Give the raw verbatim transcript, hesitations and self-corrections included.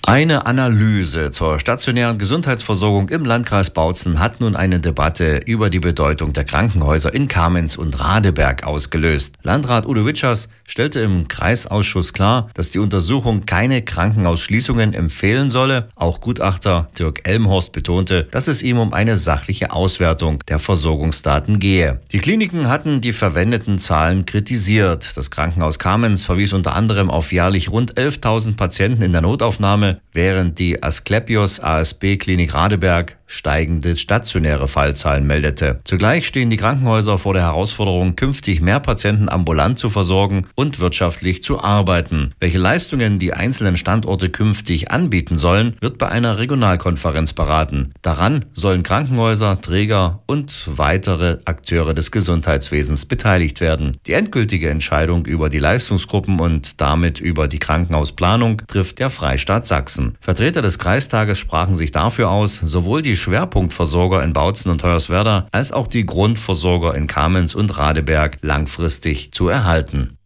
Eine Analyse zur stationären Gesundheitsversorgung im Landkreis Bautzen hat nun eine Debatte über die Bedeutung der Krankenhäuser in Kamenz und Radeberg ausgelöst. Landrat Udo Witschers stellte im Kreisausschuss klar, dass die Untersuchung keine Krankenhausschließungen empfehlen solle. Auch Gutachter Dirk Elmhorst betonte, dass es ihm um eine sachliche Auswertung der Versorgungsdaten gehe. Die Kliniken hatten die verwendeten Zahlen kritisiert. Das Krankenhaus Kamenz verwies unter anderem auf jährlich rund elftausend Patienten in der Notaufnahme, während die Asklepios A S B Klinik Radeberg steigende stationäre Fallzahlen meldete. Zugleich stehen die Krankenhäuser vor der Herausforderung, künftig mehr Patienten ambulant zu versorgen und wirtschaftlich zu arbeiten. Welche Leistungen die einzelnen Standorte künftig anbieten sollen, wird bei einer Regionalkonferenz beraten. Daran sollen Krankenhäuser, Träger und weitere Akteure des Gesundheitswesens beteiligt werden. Die endgültige Entscheidung über die Leistungsgruppen und damit über die Krankenhausplanung trifft der Freistaat Sachsen. Vertreter des Kreistages sprachen sich dafür aus, sowohl die Schwerpunktversorger in Bautzen und Hoyerswerda als auch die Grundversorger in Kamenz und Radeberg langfristig zu erhalten.